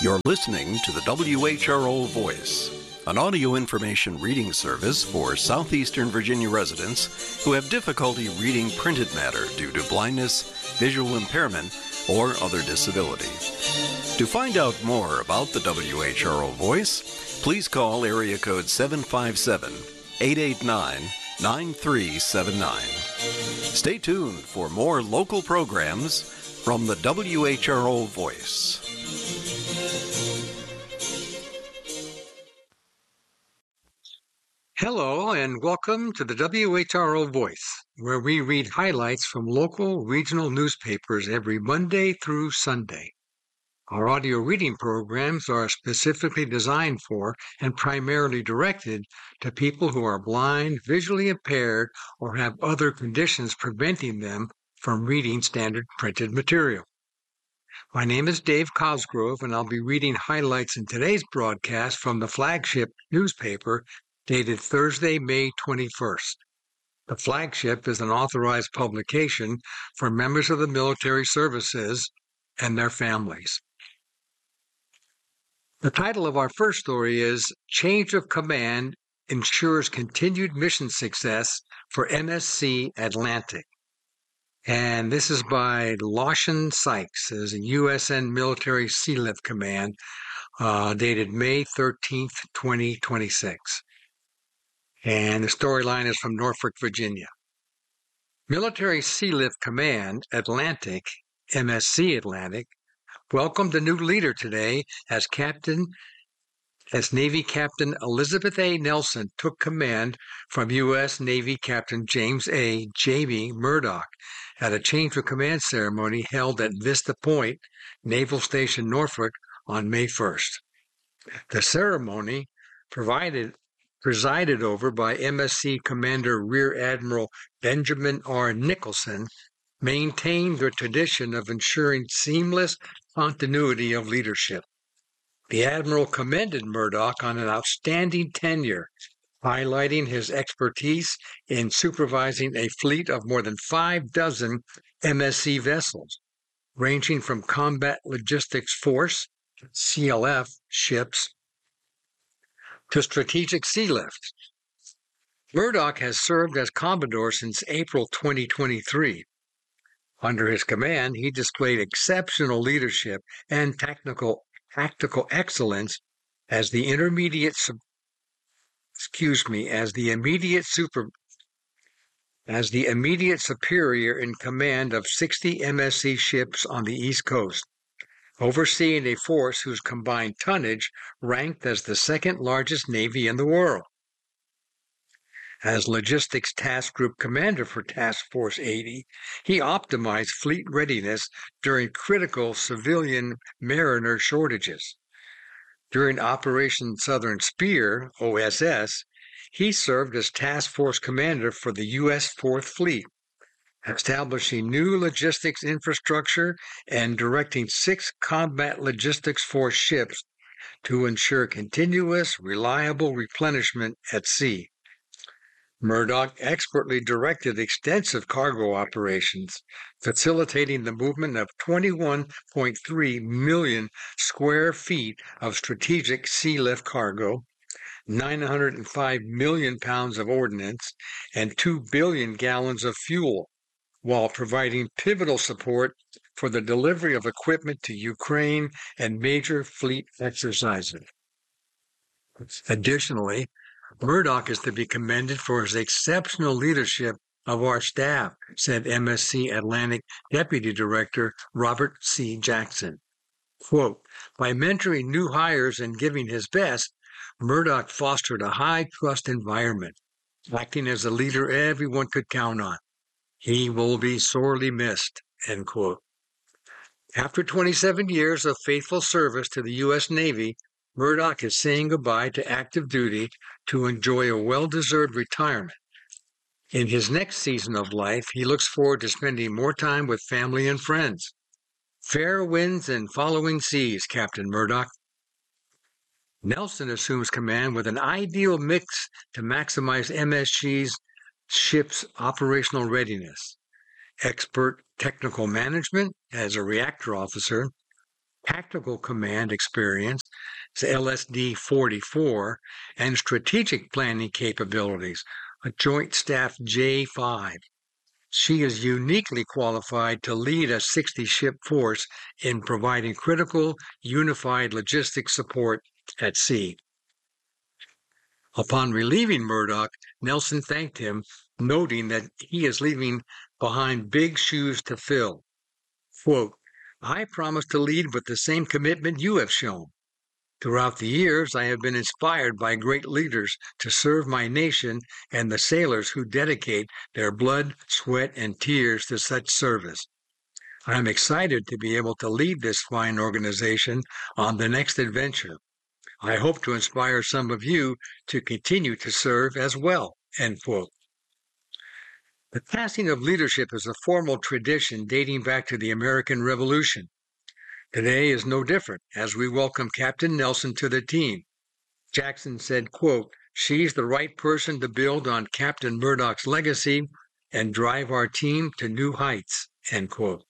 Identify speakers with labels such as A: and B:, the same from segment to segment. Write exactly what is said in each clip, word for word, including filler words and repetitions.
A: You're listening to the W H R O Voice, an audio information reading service for southeastern Virginia residents who have difficulty reading printed matter due to blindness, visual impairment, or other disability. To find out more about the W H R O Voice, please call area code seven five seven, eight eight nine, nine three seven nine. Stay tuned for more local programs from the W H R O Voice.
B: Hello and welcome to the W H R O Voice, where we read highlights from local regional newspapers every Monday through Sunday. Our audio reading programs are specifically designed for and primarily directed to people who are blind, visually impaired, or have other conditions preventing them from reading standard printed material. My name is Dave Cosgrove, and I'll be reading highlights in today's broadcast from the flagship newspaper dated Thursday, May twenty-first. The flagship is an authorized publication for members of the military services and their families. The title of our first story is Change of Command Ensures Continued Mission Success for M S C Atlantic. And this is by Lawson Sykes, as a U S N Military Sealift Command, uh, dated May thirteenth, twenty twenty-six. And the storyline is from Norfolk, Virginia. Military Sealift Command Atlantic, M S C Atlantic, welcomed a new leader today as Captain, as Navy Captain Elizabeth A. Nelson took command from U S Navy Captain James A. Jamie Murdoch at a change of command ceremony held at Vista Point, Naval Station, Norfolk, on May first. The ceremony provided presided over by M S C Commander Rear Admiral Benjamin R. Nicholson, maintained the tradition of ensuring seamless continuity of leadership. The Admiral commended Murdoch on an outstanding tenure, highlighting his expertise in supervising a fleet of more than five dozen M S C vessels, ranging from Combat Logistics Force, C L F, ships, to Strategic Sealift. Murdoch has served as Commodore since April twenty twenty-three. Under his command, he displayed exceptional leadership and technical tactical excellence as the intermediate, excuse me, as the immediate super, as the immediate superior in command of sixty M S C ships on the East Coast, overseeing a force whose combined tonnage ranked as the second largest navy in the world. As Logistics Task Group Commander for Task Force eighty, he optimized fleet readiness during critical civilian mariner shortages. During Operation Southern Spear, O S S, he served as Task Force Commander for the U S Fourth Fleet, establishing new logistics infrastructure and directing six Combat Logistics Force ships to ensure continuous, reliable replenishment at sea. Murdoch expertly directed extensive cargo operations, facilitating the movement of twenty-one point three million square feet of strategic sealift cargo, nine hundred five million pounds of ordnance, and two billion gallons of fuel, while providing pivotal support for the delivery of equipment to Ukraine and major fleet exercises. Additionally, Murdoch is to be commended for his exceptional leadership of our staff, said M S C Atlantic Deputy Director Robert C. Jackson. Quote, by mentoring new hires and giving his best, Murdoch fostered a high-trust environment, acting as a leader everyone could count on. He will be sorely missed, end quote. After twenty-seven years of faithful service to the U S Navy, Murdoch is saying goodbye to active duty to enjoy a well-deserved retirement. In his next season of life, he looks forward to spending more time with family and friends. Fair winds and following seas, Captain Murdoch. Nelson assumes command with an ideal mix to maximize M S C's ship's operational readiness, expert technical management as a reactor officer, Tactical Command experience, L S D forty-four, and strategic planning capabilities, a Joint Staff J five. She is uniquely qualified to lead a sixty-ship force in providing critical, unified logistics support at sea. Upon relieving Murdoch, Nelson thanked him, noting that he is leaving behind big shoes to fill. Quote, I promise to lead with the same commitment you have shown. Throughout the years, I have been inspired by great leaders to serve my nation and the sailors who dedicate their blood, sweat, and tears to such service. I am excited to be able to lead this fine organization on the next adventure. I hope to inspire some of you to continue to serve as well. End quote. The passing of leadership is a formal tradition dating back to the American Revolution. Today is no different as we welcome Captain Nelson to the team. Jackson said, quote, she's the right person to build on Captain Murdoch's legacy and drive our team to new heights, end quote.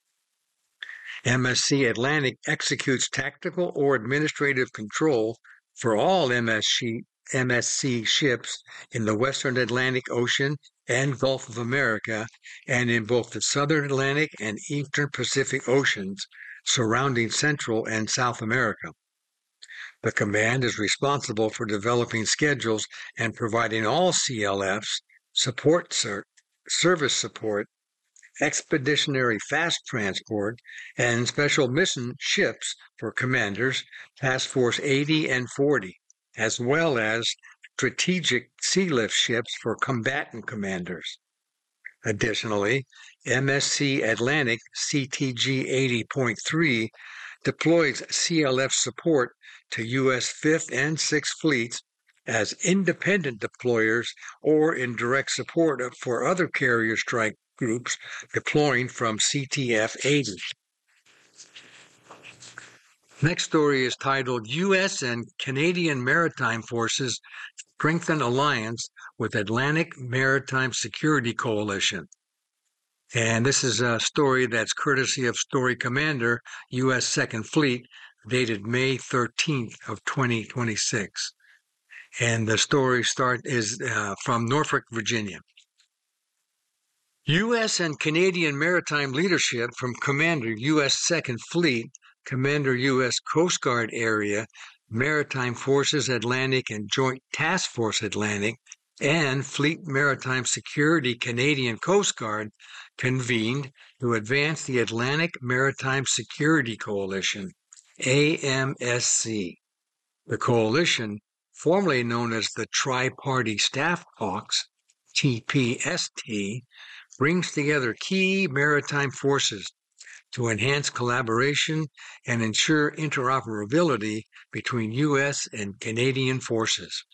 B: M S C Atlantic executes tactical or administrative control for all M S C, M S C ships in the Western Atlantic Ocean and Gulf of America, and in both the Southern Atlantic and Eastern Pacific Oceans surrounding Central and South America. The command is responsible for developing schedules and providing all C L Fs, support cert, service support, expeditionary fast transport, and special mission ships for commanders, Task Force eighty and forty, as well as strategic sea lift ships for combatant commanders. Additionally, M S C Atlantic C T G eighty point three deploys C L F support to U S fifth and sixth Fleets as independent deployers or in direct support for other carrier strike groups deploying from C T F eighty. Next story is titled U S and Canadian Maritime Forces Strengthen Alliance with Atlantic Maritime Security Coalition. And this is a story that's courtesy of Story Commander, U S second Fleet, dated May thirteenth of twenty twenty-six. And the story start is uh, from Norfolk, Virginia. U S and Canadian maritime leadership from Commander U S second Fleet, Commander U S Coast Guard Area, Maritime Forces Atlantic and Joint Task Force Atlantic, and Fleet Maritime Security Canadian Coast Guard convened to advance the Atlantic Maritime Security Coalition, A M S C. The coalition, formerly known as the Tri-Party Staff Talks, T P S T, brings together key maritime forces to enhance collaboration and ensure interoperability between U S and Canadian forces.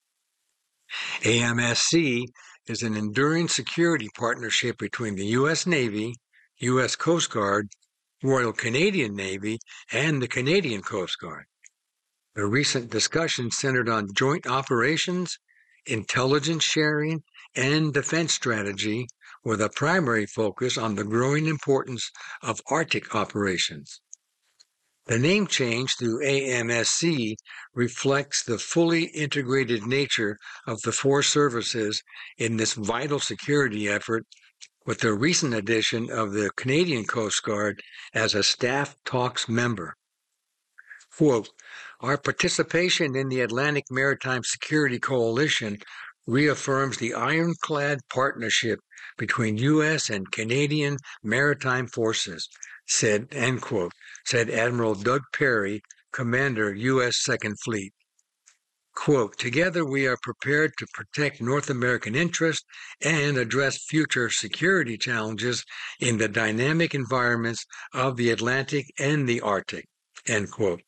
B: A M S C is an enduring security partnership between the U S Navy, U S Coast Guard, Royal Canadian Navy, and the Canadian Coast Guard. The recent discussion centered on joint operations, intelligence sharing, and defense strategy, with a primary focus on the growing importance of Arctic operations. The name change to A M S C reflects the fully integrated nature of the four services in this vital security effort, with the recent addition of the Canadian Coast Guard as a Staff Talks member. Quote, our participation in the Atlantic Maritime Security Coalition reaffirms the ironclad partnership between U S and Canadian maritime forces, said, end quote, said Admiral Doug Perry, Commander U S second Fleet. Quote, together we are prepared to protect North American interests and address future security challenges in the dynamic environments of the Atlantic and the Arctic, end quote.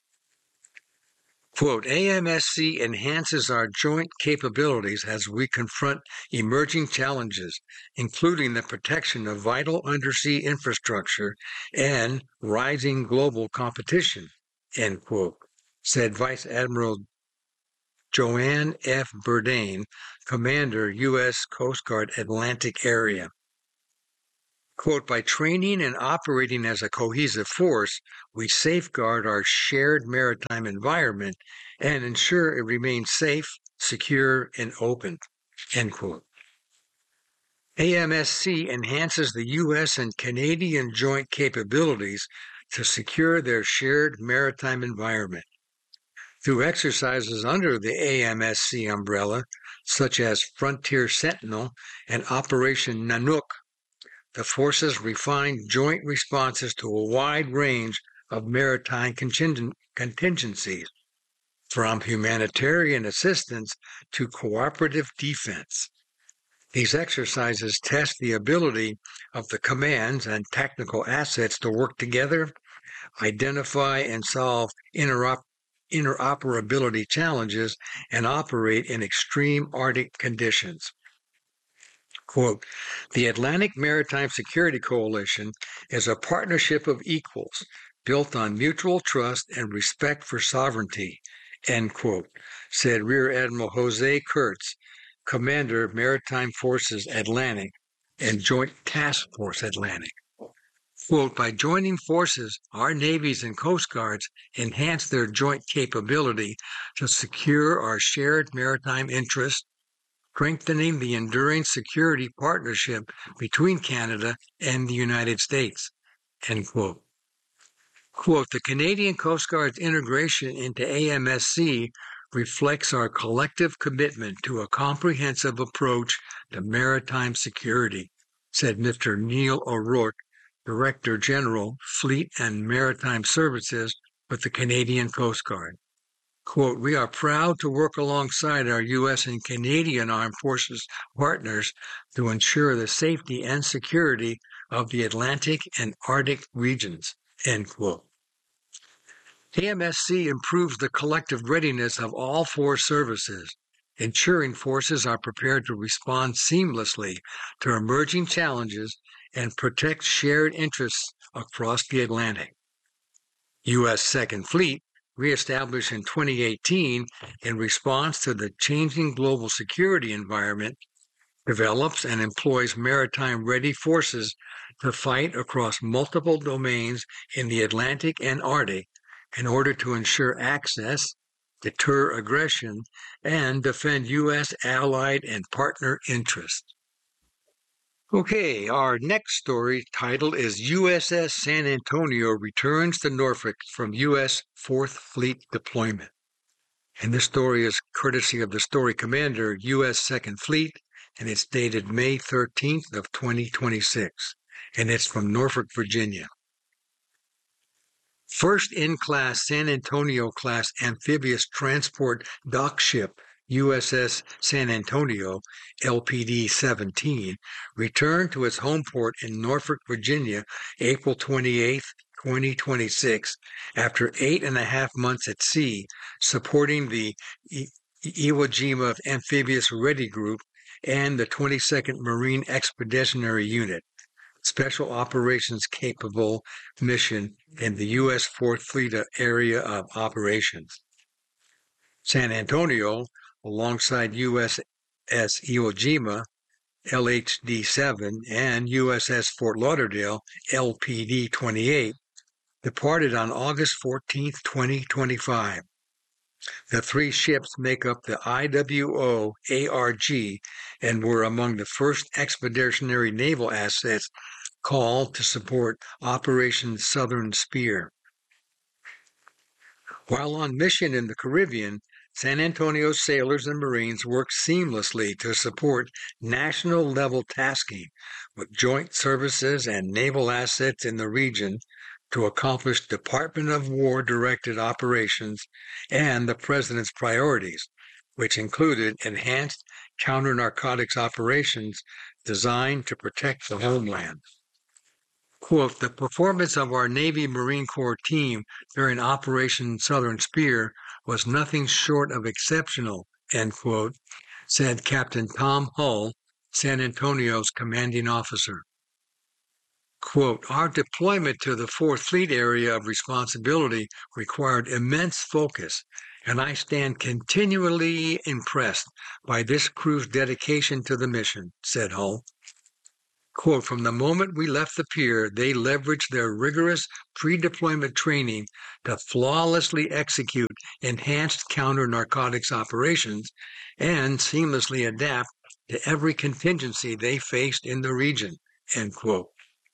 B: Quote, A M S C enhances our joint capabilities as we confront emerging challenges, including the protection of vital undersea infrastructure and rising global competition, end quote, said Vice Admiral Joanne F. Burdane, Commander U S Coast Guard Atlantic Area. Quote, by training and operating as a cohesive force, we safeguard our shared maritime environment and ensure it remains safe, secure, and open, end quote. A M S C enhances the U S and Canadian joint capabilities to secure their shared maritime environment. Through exercises under the A M S C umbrella, such as Frontier Sentinel and Operation Nanook, the forces refine joint responses to a wide range of maritime contingent contingencies, from humanitarian assistance to cooperative defense. These exercises test the ability of the commands and technical assets to work together, identify and solve interop interoperability challenges, and operate in extreme Arctic conditions. Quote, the Atlantic Maritime Security Coalition is a partnership of equals built on mutual trust and respect for sovereignty, end quote, said Rear Admiral Jose Kurtz, Commander of Maritime Forces Atlantic and Joint Task Force Atlantic. Quote, by joining forces, our navies and coast guards enhance their joint capability to secure our shared maritime interests, strengthening the enduring security partnership between Canada and the United States, end quote. Quote, the Canadian Coast Guard's integration into A M S C reflects our collective commitment to a comprehensive approach to maritime security, said Mister Neil O'Rourke, Director General, Fleet and Maritime Services with the Canadian Coast Guard. Quote, we are proud to work alongside our U S and Canadian Armed Forces partners to ensure the safety and security of the Atlantic and Arctic regions, end quote. A M S C improves the collective readiness of all four services, ensuring forces are prepared to respond seamlessly to emerging challenges and protect shared interests across the Atlantic. U S Second Fleet, reestablished in twenty eighteen in response to the changing global security environment, develops and employs maritime-ready forces to fight across multiple domains in the Atlantic and Arctic in order to ensure access, deter aggression, and defend U S allied and partner interests. Okay, our next story title is U S S San Antonio returns to Norfolk from U S Fourth Fleet deployment. And this story is courtesy of the story commander, U S Second Fleet, and it's dated May thirteenth of twenty twenty-six, and it's from Norfolk, Virginia. First in-class San Antonio-class amphibious transport dock ship U S S San Antonio, L P D seventeen, returned to its home port in Norfolk, Virginia, April twenty-eighth, twenty twenty-six, after eight and a half months at sea, supporting the Iwo Jima Amphibious Ready Group and the twenty-second Marine Expeditionary Unit, Special Operations Capable mission in the U S Fourth Fleet area of operations. San Antonio, alongside U S S Iwo Jima, L H D seven, and U S S Fort Lauderdale, L P D twenty-eight, departed on August fourteenth, twenty twenty-five. The three ships make up the I W O A R G and were among the first expeditionary naval assets called to support Operation Southern Spear. While on mission in the Caribbean, San Antonio's sailors and Marines worked seamlessly to support national-level tasking with joint services and naval assets in the region to accomplish Department of War-directed operations and the President's priorities, which included enhanced counter-narcotics operations designed to protect the homeland. Quote, the performance of our Navy Marine Corps team during Operation Southern Spear was nothing short of exceptional, end quote, said Captain Tom Hull, San Antonio's commanding officer. Quote, our deployment to the Fourth Fleet area of responsibility required immense focus, and I stand continually impressed by this crew's dedication to the mission, said Hull. Quote, from the moment we left the pier, they leveraged their rigorous pre-deployment training to flawlessly execute enhanced counter-narcotics operations and seamlessly adapt to every contingency they faced in the region, end quote.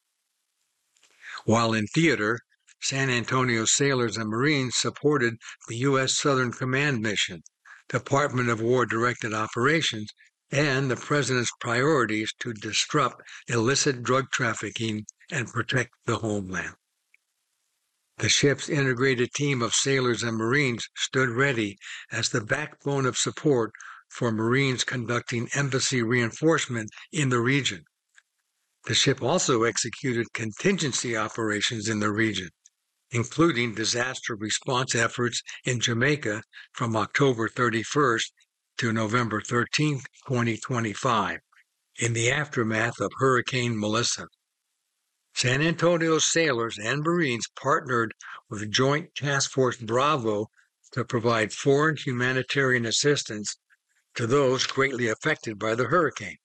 B: While in theater, San Antonio sailors and Marines supported the U S Southern Command mission, Department of War directed operations, and the President's priorities to disrupt illicit drug trafficking and protect the homeland. The ship's integrated team of sailors and Marines stood ready as the backbone of support for Marines conducting embassy reinforcement in the region. The ship also executed contingency operations in the region, including disaster response efforts in Jamaica from October thirty-first to November thirteenth, twenty twenty-five, in the aftermath of Hurricane Melissa. San Antonio sailors and Marines partnered with Joint Task Force Bravo to provide foreign humanitarian assistance to those greatly affected by the hurricane.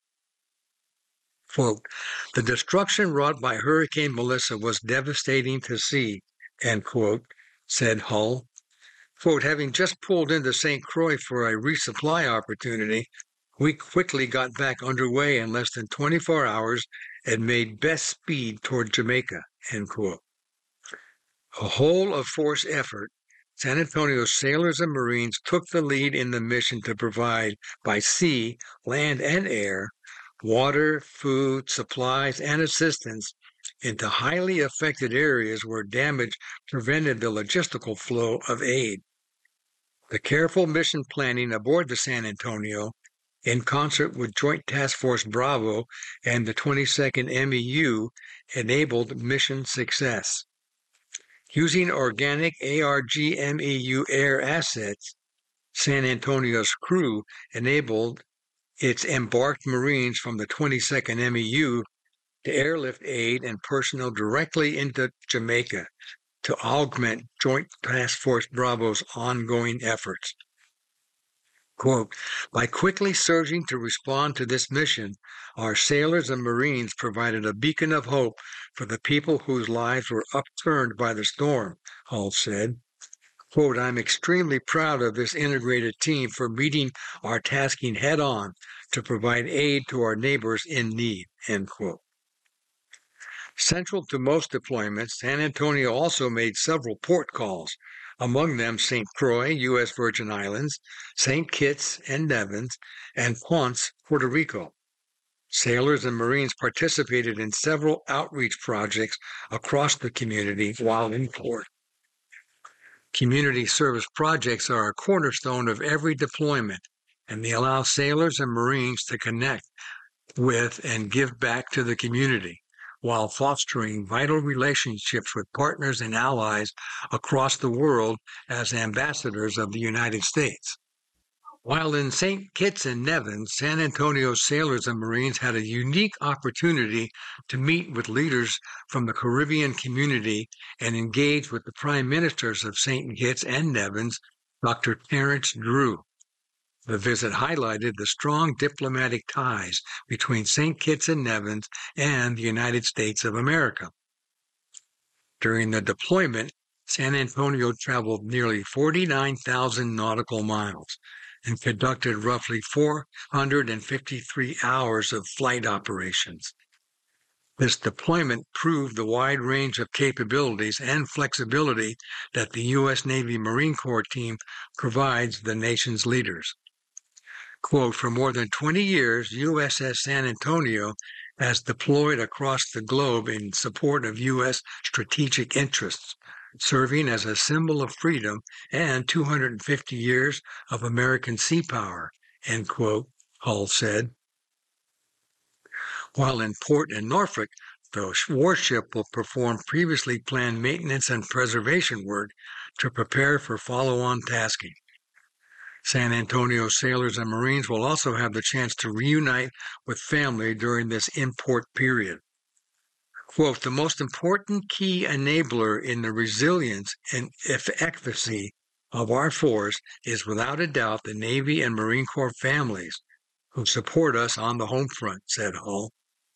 B: Quote, the destruction wrought by Hurricane Melissa was devastating to see, end quote, said Hull. Quote, having just pulled into Saint Croix for a resupply opportunity, we quickly got back underway in less than twenty-four hours and made best speed toward Jamaica, end quote. A whole-of-force effort, San Antonio sailors and Marines took the lead in the mission to provide, by sea, land, and air, water, food, supplies, and assistance into highly affected areas where damage prevented the logistical flow of aid. The careful mission planning aboard the San Antonio, in concert with Joint Task Force Bravo and the twenty-second M E U, enabled mission success. Using organic A R G M E U air assets, San Antonio's crew enabled its embarked Marines from the twenty-second M E U to airlift aid and personnel directly into Jamaica to augment Joint Task Force Bravo's ongoing efforts. Quote, by quickly surging to respond to this mission, our sailors and Marines provided a beacon of hope for the people whose lives were upturned by the storm, Hull said. Quote, I'm extremely proud of this integrated team for meeting our tasking head-on to provide aid to our neighbors in need, end quote. Central to most deployments, San Antonio also made several port calls, among them Saint Croix, U S Virgin Islands, Saint Kitts and Nevis, and Ponce, Puerto Rico. Sailors and Marines participated in several outreach projects across the community while in port. Community service projects are a cornerstone of every deployment, and they allow sailors and Marines to connect with and give back to the community, while fostering vital relationships with partners and allies across the world as ambassadors of the United States. While in Saint Kitts and Nevis, San Antonio sailors and Marines had a unique opportunity to meet with leaders from the Caribbean community and engage with the prime ministers of Saint Kitts and Nevis, Doctor Terrence Drew. The visit highlighted the strong diplomatic ties between Saint Kitts and Nevis and the United States of America. During the deployment, San Antonio traveled nearly forty-nine thousand nautical miles and conducted roughly four hundred fifty-three hours of flight operations. This deployment proved the wide range of capabilities and flexibility that the U S Navy Marine Corps team provides the nation's leaders. Quote, for more than twenty years, U S S San Antonio has deployed across the globe in support of U S strategic interests, serving as a symbol of freedom and two hundred fifty years of American sea power, end quote, Hull said. While in port in Norfolk, the warship will perform previously planned maintenance and preservation work to prepare for follow-on tasking. San Antonio sailors and Marines will also have the chance to reunite with family during this in-port period. Quote, the most important key enabler in the resilience and efficacy of our force is without a doubt the Navy and Marine Corps families who support us on the home front, said Hull.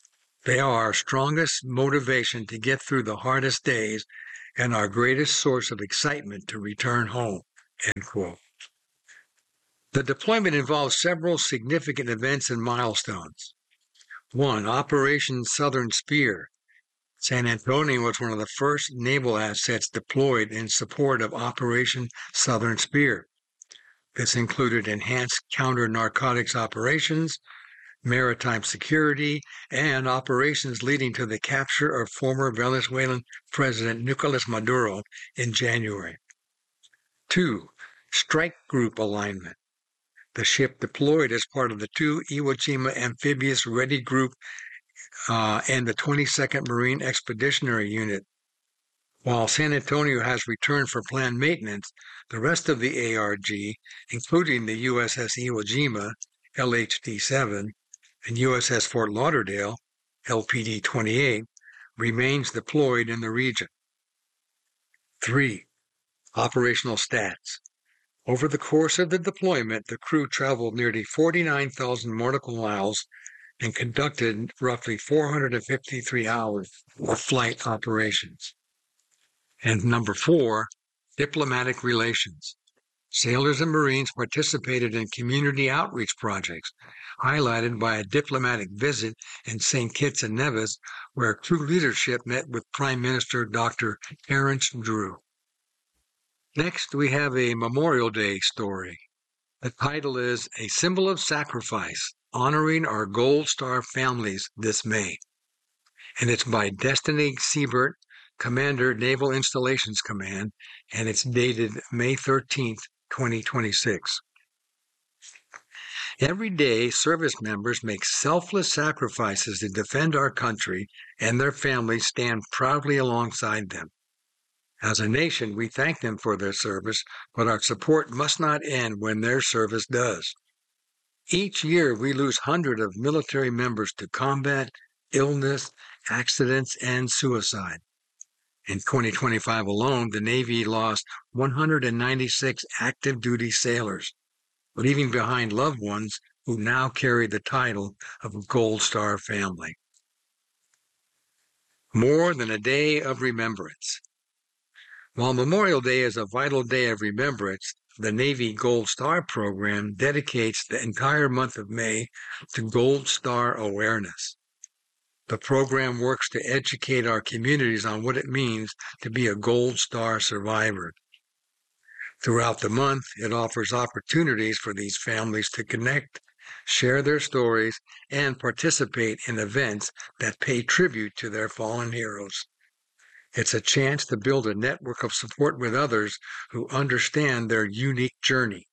B: They are our strongest motivation to get through the hardest days and our greatest source of excitement to return home." End quote. The deployment involves several significant events and milestones. One, Operation Southern Spear. San Antonio was one of the first naval assets deployed in support of Operation Southern Spear. This included enhanced counter-narcotics operations, maritime security, and operations leading to the capture of former Venezuelan President Nicolas Maduro in January. Two, Strike Group Alignment. The ship deployed as part of the two Iwo Jima Amphibious Ready Group uh, and the twenty-second Marine Expeditionary Unit. While San Antonio has returned for planned maintenance, the rest of the A R G, including the U S S Iwo Jima, L H D seven, and U S S Fort Lauderdale, L P D twenty-eight, remains deployed in the region. Three, Operational Stats. Over the course of the deployment, the crew traveled nearly forty-nine thousand nautical miles and conducted roughly four hundred fifty-three hours of flight operations. And number four, Diplomatic Relations. Sailors and Marines participated in community outreach projects, highlighted by a diplomatic visit in Saint Kitts and Nevis, where crew leadership met with Prime Minister Doctor Terence Drew. Next, we have a Memorial Day story. The title is A Symbol of Sacrifice, Honoring Our Gold Star Families This May. And it's by Destiny Siebert, Commander, Naval Installations Command, and it's dated May thirteenth, twenty twenty-six. Every day, service members make selfless sacrifices to defend our country, and their families stand proudly alongside them. As a nation, we thank them for their service, but our support must not end when their service does. Each year, we lose hundreds of military members to combat, illness, accidents, and suicide. In twenty twenty-five alone, the Navy lost one hundred ninety-six active duty sailors, leaving behind loved ones who now carry the title of a Gold Star family. More than a day of remembrance. While Memorial Day is a vital day of remembrance, the Navy Gold Star program dedicates the entire month of May to Gold Star awareness. The program works to educate our communities on what it means to be a Gold Star survivor. Throughout the month, it offers opportunities for these families to connect, share their stories, and participate in events that pay tribute to their fallen heroes. It's a chance to build a network of support with others who understand their unique journey.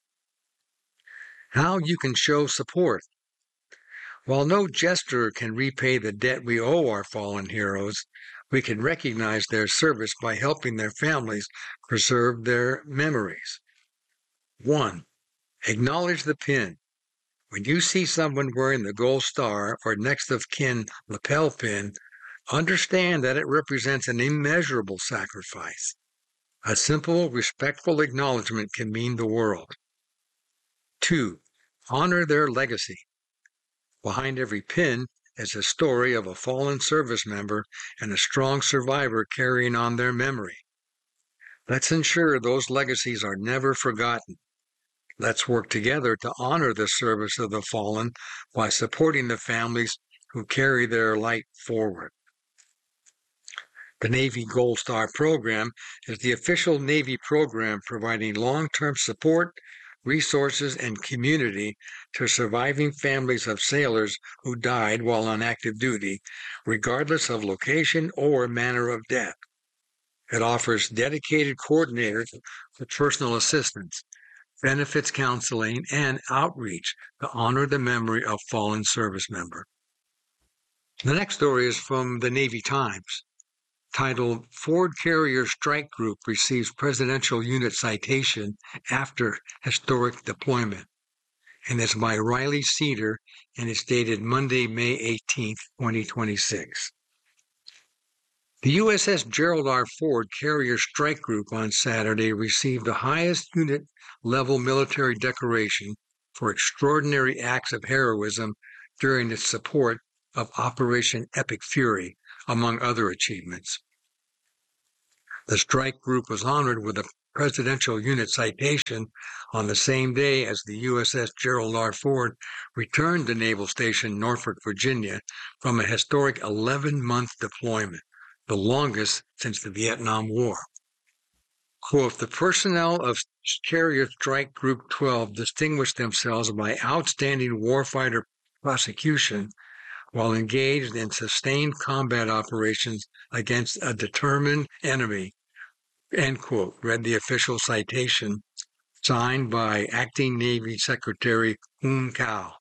B: How you can show support. While no gesture can repay the debt we owe our fallen heroes, we can recognize their service by helping their families preserve their memories. One, acknowledge the pin. When you see someone wearing the Gold Star or next of kin lapel pin, understand that it represents an immeasurable sacrifice. A simple, respectful acknowledgement can mean the world. Two, honor their legacy. Behind every pin is a story of a fallen service member and a strong survivor carrying on their memory. Let's ensure those legacies are never forgotten. Let's work together to honor the service of the fallen by supporting the families who carry their light forward. The Navy Gold Star program is the official Navy program providing long-term support, resources, and community to surviving families of sailors who died while on active duty, regardless of location or manner of death. It offers dedicated coordinators for personal assistance, benefits counseling, and outreach to honor the memory of fallen service member. The next story is from the Navy Times, titled Ford Carrier Strike Group Receives Presidential Unit Citation After Historic Deployment, and it's by Riley Cedar, and it's dated Monday, May eighteenth, twenty twenty-six. The U S S Gerald R. Ford Carrier Strike Group on Saturday received the highest unit-level military decoration for extraordinary acts of heroism during its support of Operation Epic Fury, among other achievements. The strike group was honored with a Presidential Unit Citation on the same day as the U S S Gerald R. Ford returned to Naval Station Norfolk, Virginia, from a historic eleven-month deployment, the longest since the Vietnam War. Quote, the personnel of Carrier Strike Group twelve distinguished themselves by outstanding warfighter prosecution while engaged in sustained combat operations against a determined enemy, end quote, read the official citation signed by Acting Navy Secretary Hoon Cao.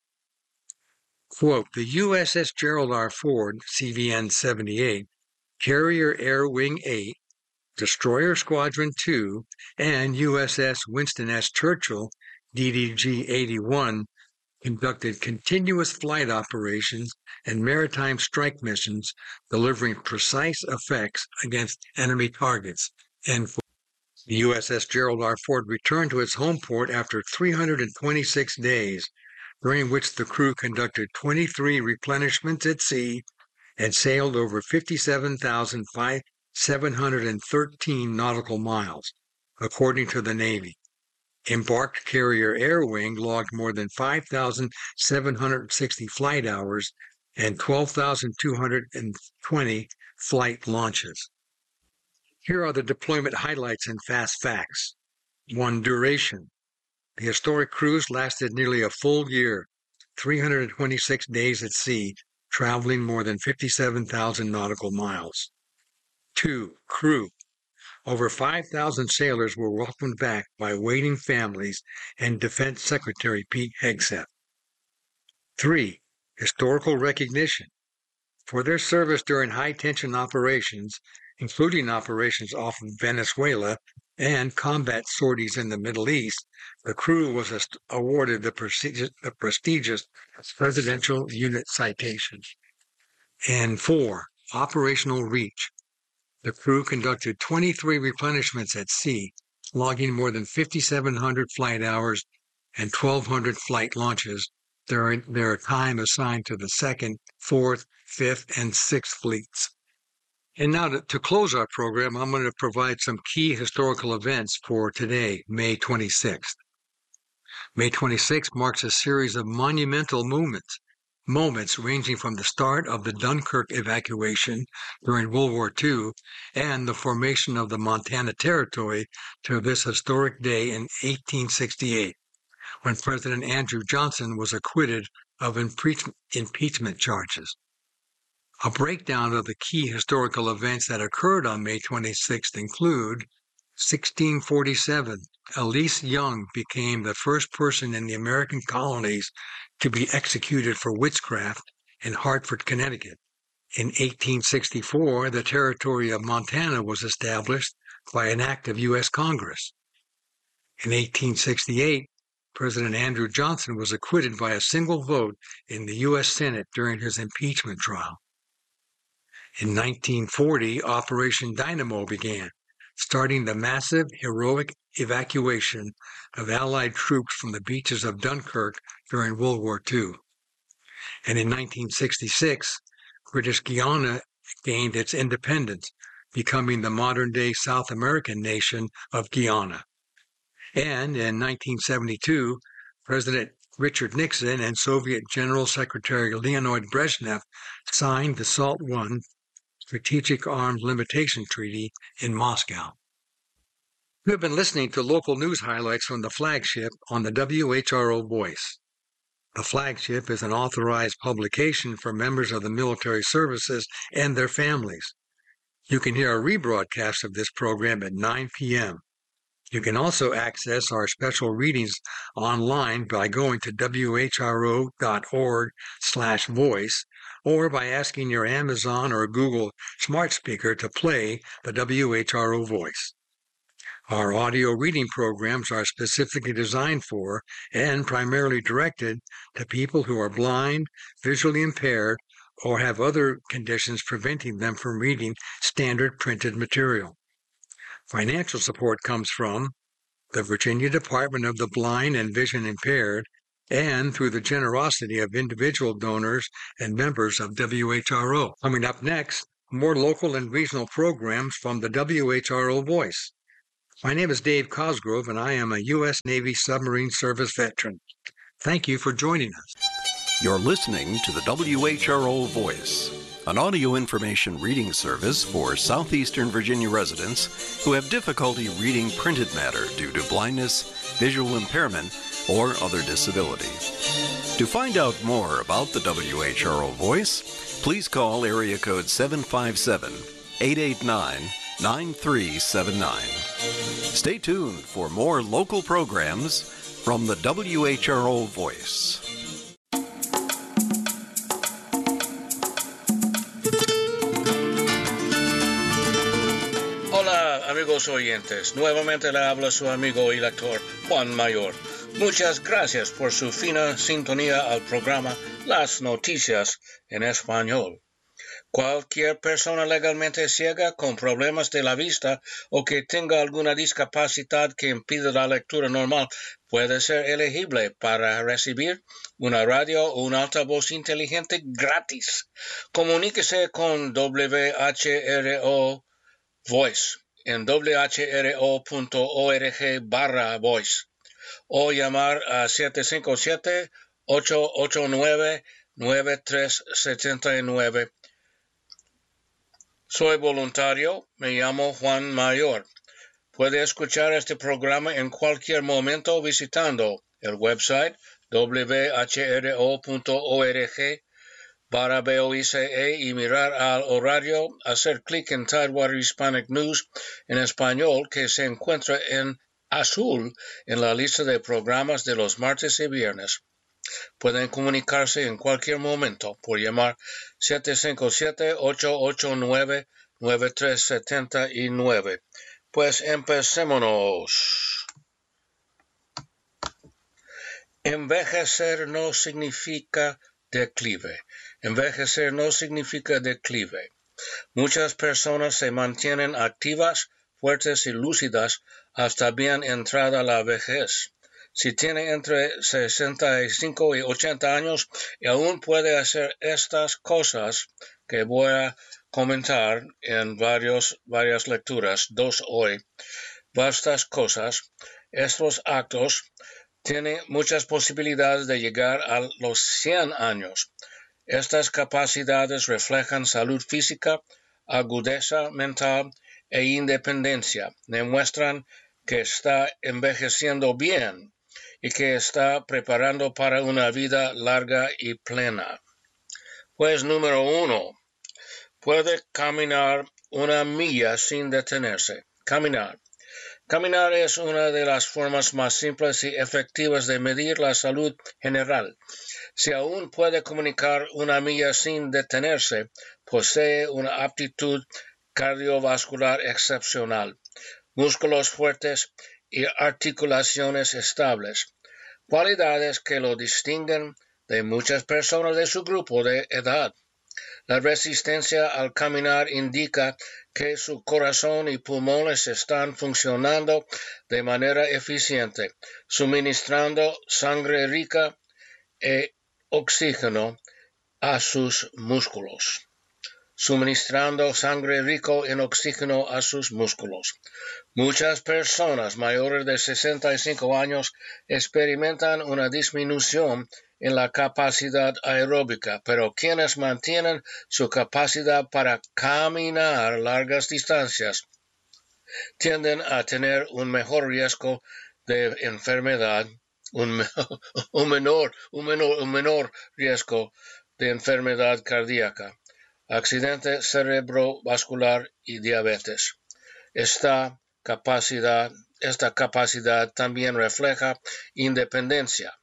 B: Quote, the U S S Gerald R. Ford, C V N seventy-eight, Carrier Air Wing eight, Destroyer Squadron two, and U S S Winston S. Churchill, D D G eighty-one, conducted continuous flight operations and maritime strike missions, delivering precise effects against enemy targets. And the U S S Gerald R. Ford returned to its home port after three hundred twenty-six days, during which the crew conducted twenty-three replenishments at sea and sailed over fifty-seven thousand seven hundred thirteen nautical miles, according to the Navy. Embarked Carrier Air Wing logged more than five thousand seven hundred sixty flight hours and twelve thousand two hundred twenty flight launches. Here are the deployment highlights and fast facts. One, duration. The historic cruise lasted nearly a full year, three hundred twenty-six days at sea, traveling more than fifty-seven thousand nautical miles. Two, crew. Over five thousand sailors were welcomed back by waiting families and Defense Secretary Pete Hegseth. Three, historical recognition. For their service during high-tension operations, including operations off of Venezuela and combat sorties in the Middle East, the crew was awarded the prestigious, the prestigious Presidential Unit Citation. And four, operational reach. The crew conducted twenty-three replenishments at sea, logging more than fifty-seven hundred flight hours and twelve hundred flight launches, during their time assigned to the second, fourth, fifth, and sixth fleets. And now to, to close our program, I'm going to provide some key historical events for today, May twenty-sixth. May twenty-sixth marks a series of monumental movements, moments ranging from the start of the Dunkirk evacuation during World War Two and the formation of the Montana Territory to this historic day in eighteen sixty-eight, when President Andrew Johnson was acquitted of impeach- impeachment charges. A breakdown of the key historical events that occurred on May twenty-sixth include sixteen forty-seven, Elise Young became the first person in the American colonies to be executed for witchcraft in Hartford, Connecticut. In eighteen sixty-four, the territory of Montana was established by an act of U S Congress. In eighteen sixty-eight, President Andrew Johnson was acquitted by a single vote in the U S Senate during his impeachment trial. In nineteen forty, Operation Dynamo began, starting the massive, heroic evacuation of Allied troops from the beaches of Dunkirk during World War Two. And in nineteen sixty-six, British Guiana gained its independence, becoming the modern-day South American nation of Guyana. And in nineteen seventy-two, President Richard Nixon and Soviet General Secretary Leonid Brezhnev signed the SALT one Strategic Arms Limitation Treaty in Moscow. You have been listening to local news highlights from the flagship on the W H R O Voice. The flagship is an authorized publication for members of the military services and their families. You can hear a rebroadcast of this program at nine p.m. You can also access our special readings online by going to W H R O dot org slash voice or by asking your Amazon or Google smart speaker to play the W H R O Voice. Our audio reading programs are specifically designed for and primarily directed to people who are blind, visually impaired, or have other conditions preventing them from reading standard printed material. Financial support comes from the Virginia Department of the Blind and Vision Impaired and through the generosity of individual donors and members of W H R O. Coming up next, more local and regional programs from the W H R O Voice. My name is Dave Cosgrove, and I am a U S Navy submarine service veteran. Thank you for joining us.
A: You're listening to the W H R O Voice, an audio information reading service for southeastern Virginia residents who have difficulty reading printed matter due to blindness, visual impairment, or other disability. To find out more about the W H R O Voice, please call area code seven five seven, eight eight nine, nine three seven nine. Stay tuned for more local programs from the W H R O Voice.
C: Hola amigos oyentes, nuevamente le habla su amigo y lector Juan Mayor. Muchas gracias por su fina sintonía al programa Las Noticias en Español. Cualquier persona legalmente ciega con problemas de la vista o que tenga alguna discapacidad que impida la lectura normal puede ser elegible para recibir una radio o un altavoz inteligente gratis. Comuníquese con W H R O Voice en w h r o punto org barra voice o llamar a siete cinco siete, ocho ocho nueve, nueve tres siete nueve. Soy voluntario, me llamo Juan Mayor. Puede escuchar este programa en cualquier momento visitando el website w h r o punto org barra voice y mirar al horario, hacer clic en Tidewater Hispanic News en español que se encuentra en azul en la lista de programas de los martes y viernes. Pueden comunicarse en cualquier momento por llamar siete cinco siete, ocho ocho nueve, nueve tres siete nueve. Pues empecémonos. Envejecer no significa declive. Envejecer no significa declive. Muchas personas se mantienen activas, fuertes y lúcidas hasta bien entrada la vejez. Si tiene entre sesenta y cinco y ochenta años y aún puede hacer estas cosas que voy a comentar en varios, varias lecturas, dos hoy, vastas cosas, estos actos tienen muchas posibilidades de llegar a los cien años. Estas capacidades reflejan salud física, agudeza mental e independencia. Demuestran que está envejeciendo bien y que está preparando para una vida larga y plena. Pues número uno, puede caminar una milla sin detenerse. Caminar. Caminar es una de las formas más simples y efectivas de medir la salud general. Si aún puede comunicar una milla sin detenerse, posee una aptitud cardiovascular excepcional, músculos fuertes y articulaciones estables, cualidades que lo distinguen de muchas personas de su grupo de edad. La resistencia al caminar indica que su corazón y pulmones están funcionando de manera eficiente, suministrando sangre rica e oxígeno a sus músculos. Suministrando sangre rico en oxígeno a sus músculos. Muchas personas mayores de sesenta y cinco años experimentan una disminución en la capacidad aeróbica, pero quienes mantienen su capacidad para caminar largas distancias tienden a tener un mejor riesgo de enfermedad, un, un, menor, un, menor, un menor riesgo de enfermedad cardíaca, accidente cerebrovascular y diabetes. Esta capacidad, esta capacidad también refleja independencia.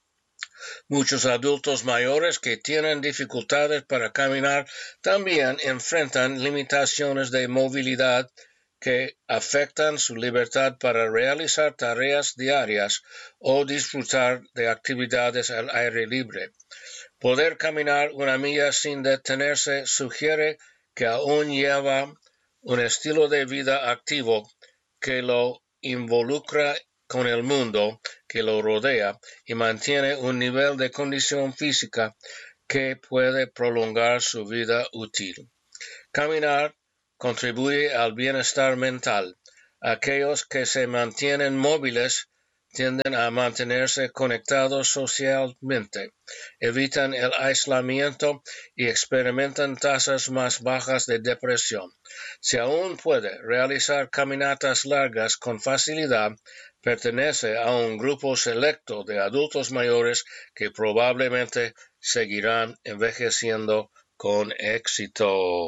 C: Muchos adultos mayores que tienen dificultades para caminar también enfrentan limitaciones de movilidad que afectan su libertad para realizar tareas diarias o disfrutar de actividades al aire libre. Poder caminar una milla sin detenerse sugiere que aún lleva un estilo de vida activo que lo involucra con el mundo, que lo rodea y mantiene un nivel de condición física que puede prolongar su vida útil. Caminar contribuye al bienestar mental. Aquellos que se mantienen móviles tienden a mantenerse conectados socialmente, evitan el aislamiento y experimentan tasas más bajas de depresión. Si aún puede realizar caminatas largas con facilidad, pertenece a un grupo selecto de adultos mayores que probablemente seguirán envejeciendo con éxito.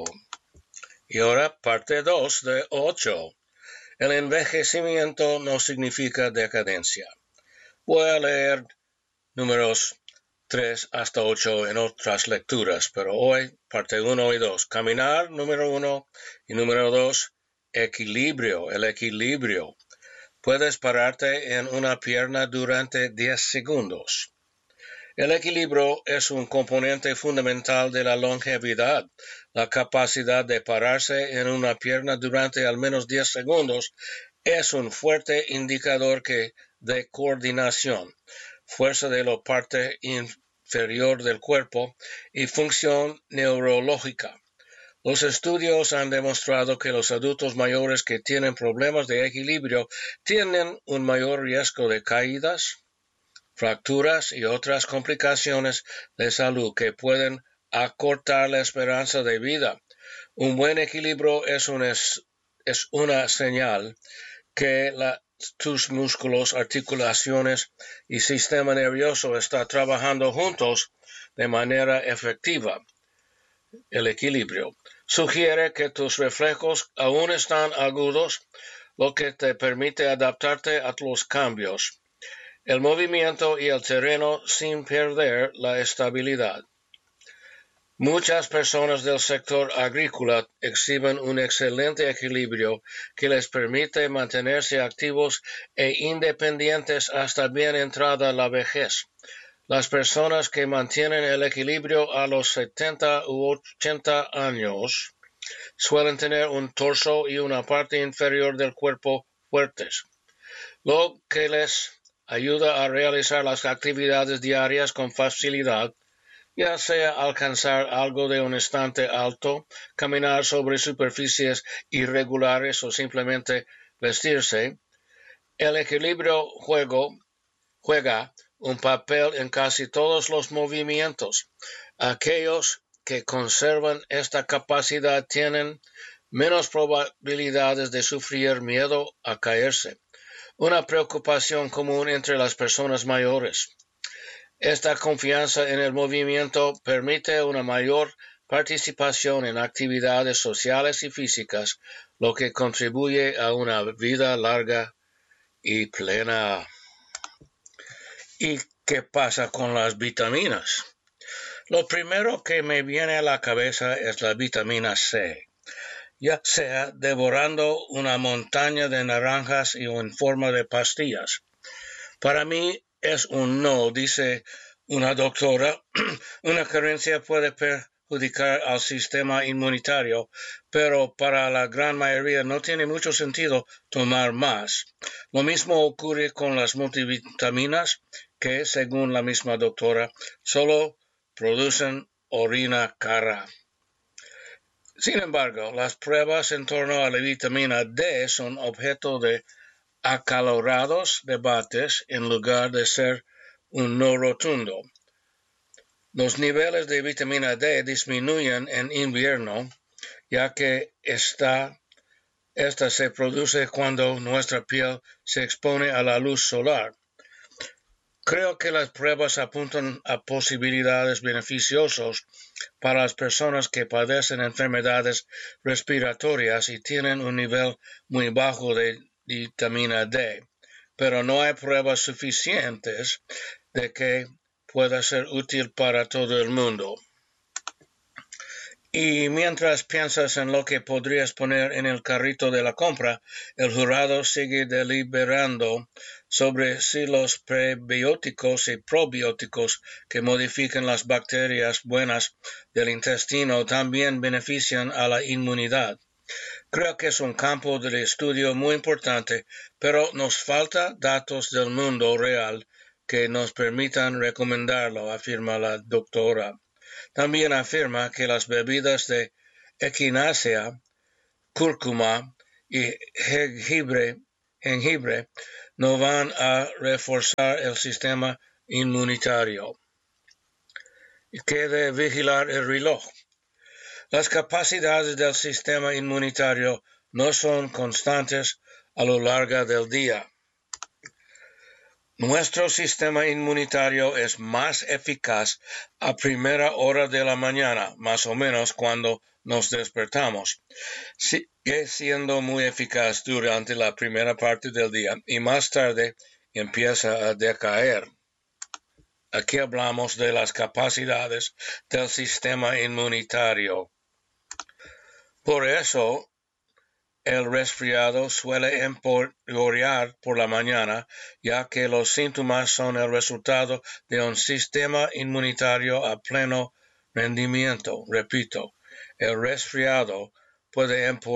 C: Y ahora parte dos de ocho. El envejecimiento no significa decadencia. Voy a leer números tres hasta ocho en otras lecturas, pero hoy parte uno y dos. Caminar, número uno, y número dos, equilibrio, el equilibrio. Puedes pararte en una pierna durante diez segundos. El equilibrio es un componente fundamental de la longevidad. La capacidad de pararse en una pierna durante al menos diez segundos es un fuerte indicador que de coordinación, fuerza de la parte inferior del cuerpo y función neurológica. Los estudios han demostrado que los adultos mayores que tienen problemas de equilibrio tienen un mayor riesgo de caídas, fracturas y otras complicaciones de salud que pueden acortar la esperanza de vida. Un buen equilibrio es, un es, es una señal que la, tus músculos, articulaciones y sistema nervioso están trabajando juntos de manera efectiva. El equilibrio sugiere que tus reflejos aún están agudos, lo que te permite adaptarte a los cambios, el movimiento y el terreno sin perder la estabilidad. Muchas personas del sector agrícola exhiben un excelente equilibrio que les permite mantenerse activos e independientes hasta bien entrada la vejez. Las personas que mantienen el equilibrio a los setenta u ochenta años suelen tener un torso y una parte inferior del cuerpo fuertes, lo que les ayuda a realizar las actividades diarias con facilidad, ya sea alcanzar algo de un estante alto, caminar sobre superficies irregulares o simplemente vestirse. El equilibrio juego, juega un papel en casi todos los movimientos. Aquellos que conservan esta capacidad tienen menos probabilidades de sufrir miedo a caerse, una preocupación común entre las personas mayores. Esta confianza en el movimiento permite una mayor participación en actividades sociales y físicas, lo que contribuye a una vida larga y plena. ¿Y qué pasa con las vitaminas? Lo primero que me viene a la cabeza es la vitamina C, ya sea devorando una montaña de naranjas y en forma de pastillas. Para mí es un no, dice una doctora. Una carencia puede perjudicar al sistema inmunitario, pero para la gran mayoría no tiene mucho sentido tomar más. Lo mismo ocurre con las multivitaminas, que, según la misma doctora, solo producen orina cara. Sin embargo, las pruebas en torno a la vitamina D son objeto de acalorados debates en lugar de ser un no rotundo. Los niveles de vitamina D disminuyen en invierno, ya que esta, esta se produce cuando nuestra piel se expone a la luz solar. Creo que las pruebas apuntan a posibilidades beneficiosas para las personas que padecen enfermedades respiratorias y tienen un nivel muy bajo de vitamina D, pero no hay pruebas suficientes de que pueda ser útil para todo el mundo. Y mientras piensas en lo que podrías poner en el carrito de la compra, el jurado sigue deliberando sobre si los prebióticos y probióticos que modifican las bacterias buenas del intestino también benefician a la inmunidad. Creo que es un campo de estudio muy importante, pero nos falta datos del mundo real que nos permitan recomendarlo, afirma la doctora. También afirma que las bebidas de equinacia, cúrcuma y jengibre, jengibre no van a reforzar el sistema inmunitario. Y que de vigilar el reloj. Las capacidades del sistema inmunitario no son constantes a lo largo del día. Nuestro sistema inmunitario es más eficaz a primera hora de la mañana, más o menos cuando nos despertamos. Sigue siendo muy eficaz durante la primera parte del día y más tarde empieza a decaer. Aquí hablamos de las capacidades del sistema inmunitario. Por eso, el resfriado suele empeorar por la mañana, ya que los síntomas son el resultado de un sistema inmunitario a pleno rendimiento. Repito, el resfriado puede empeorar